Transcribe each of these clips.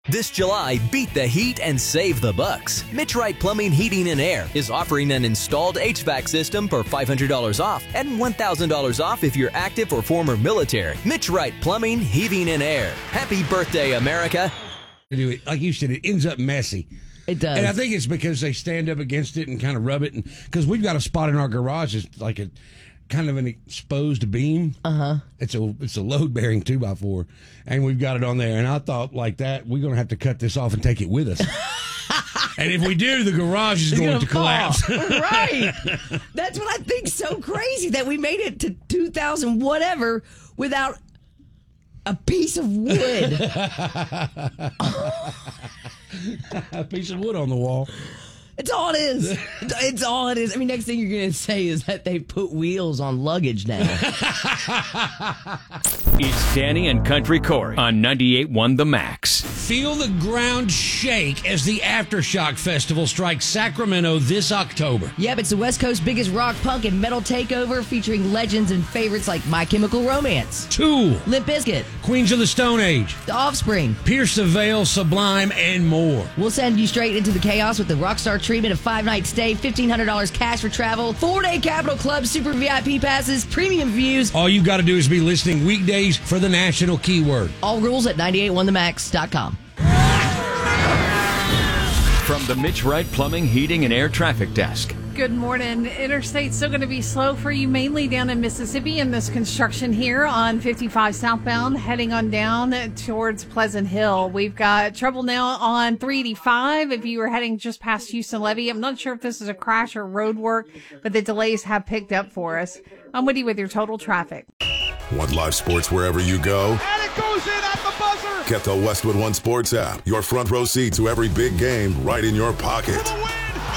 This July, beat the heat and save the bucks. Mitch Wright Plumbing, Heating, and Air is offering an installed HVAC system for $500 off and $1,000 off if you're active or former military. Mitch Wright Plumbing, Heating, and Air. Happy birthday, America. Like you said, it ends up messy. It does. And I think it's because they stand up against it and kind of rub it. Because we've got a spot in our garage that's like a kind of an exposed beam. It's a load-bearing 2x4, and we've got it on there. And I thought, like that, we're going to have to cut this off and take it with us. And if we do, the garage is going to collapse. Right. That's what I think so crazy, that we made it to 2000 whatever without a piece of wood. A piece of wood on the wall. It's all it is. It's all it is. I mean, next thing you're going to say is that they put wheels on luggage now. It's Danny and Country Corey on 98.1 The Max. Feel the ground shake as the Aftershock Festival strikes Sacramento this October. Yep, it's the West Coast's biggest rock, punk, and metal takeover, featuring legends and favorites like My Chemical Romance, Tool, Limp Bizkit, Queens of the Stone Age, The Offspring, Pierce the Veil, Sublime, and more. We'll send you straight into the chaos with the Rockstar treatment of 5-night stay, $1,500 cash for travel, 4-day Capitol Club Super VIP passes, premium views. All you've got to do is be listening weekdays for the national keyword. All rules at 981themax.com. From the Mitch Wright Plumbing, Heating, and Air Traffic Desk. Good morning. Interstate's still going to be slow for you, mainly down in Mississippi in this construction here on 55 southbound, heading on down towards Pleasant Hill. We've got trouble now on 385 if you were heading just past Houston Levee. I'm not sure if this is a crash or road work, but the delays have picked up for us. I'm Woody with your total traffic. Want live sports wherever you go? And it goes in at the buzzer! Get the Westwood One Sports app. Your front row seat to every big game right in your pocket. For the win!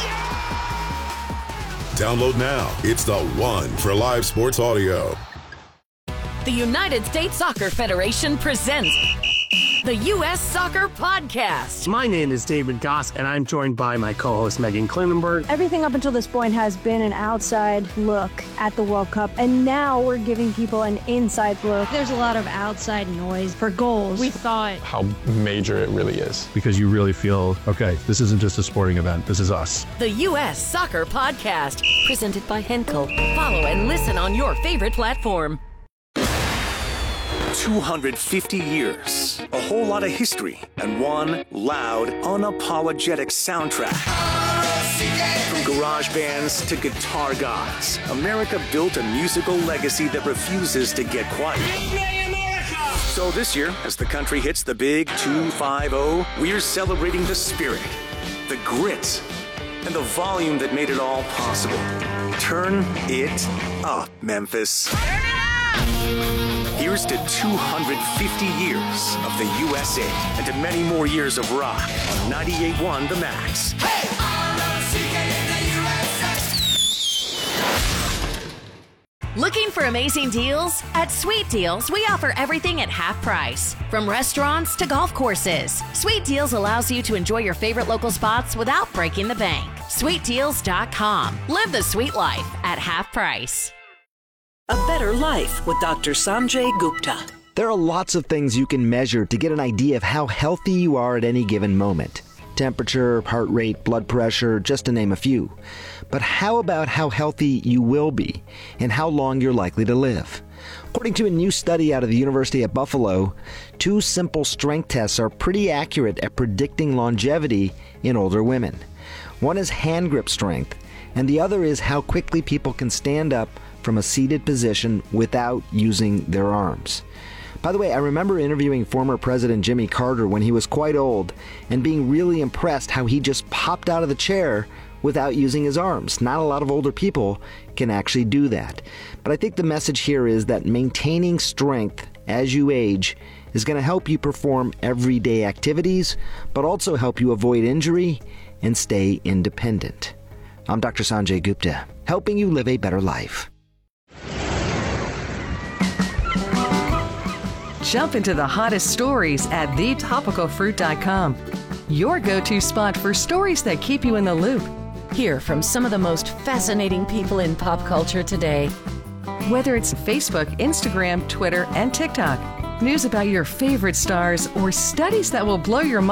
Download now. It's the one for live sports audio. The United States Soccer Federation presents the U.S. Soccer Podcast. My name is David Goss, and I'm joined by my co-host Megan Klinenberg. Everything up until this point has been an outside look at the World Cup, and now we're giving people an inside look. There's a lot of outside noise for goals. We thought how major it really is, because you really feel, okay, this isn't just a sporting event, this is us. The U.S. Soccer Podcast, presented by Henkel. Follow and listen on your favorite platform. 250 years, a whole lot of history, and one loud, unapologetic soundtrack. From garage bands to guitar gods, America built a musical legacy that refuses to get quiet. So this year, as the country hits the big 250, we're celebrating the spirit, the grit, and the volume that made it all possible. Turn it up, Memphis. Here's to 250 years of the USA and to many more years of rock on 98.1 The Max. Hey! Looking for amazing deals? At Sweet Deals, we offer everything at half price. From restaurants to golf courses, Sweet Deals allows you to enjoy your favorite local spots without breaking the bank. SweetDeals.com. Live the sweet life at half price. A Better Life with Dr. Sanjay Gupta. There are lots of things you can measure to get an idea of how healthy you are at any given moment. Temperature, heart rate, blood pressure, just to name a few. But how about how healthy you will be and how long you're likely to live? According to a new study out of the University of Buffalo, 2 simple strength tests are pretty accurate at predicting longevity in older women. One is hand grip strength, and the other is how quickly people can stand up from a seated position without using their arms. By the way, I remember interviewing former President Jimmy Carter when he was quite old and being really impressed how he just popped out of the chair without using his arms. Not a lot of older people can actually do that. But I think the message here is that maintaining strength as you age is going to help you perform everyday activities, but also help you avoid injury and stay independent. I'm Dr. Sanjay Gupta, helping you live a better life. Jump into the hottest stories at thetopicalfruit.com. Your go-to spot for stories that keep you in the loop. Hear from some of the most fascinating people in pop culture today. Whether it's Facebook, Instagram, Twitter, and TikTok, news about your favorite stars, or studies that will blow your mind.